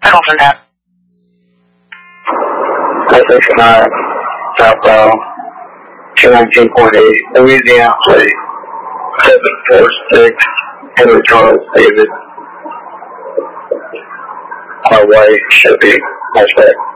Dolphin Tap. 569, southbound, 219.8, Louisiana Plate, 746, Henry Charles David. My wife should be much better.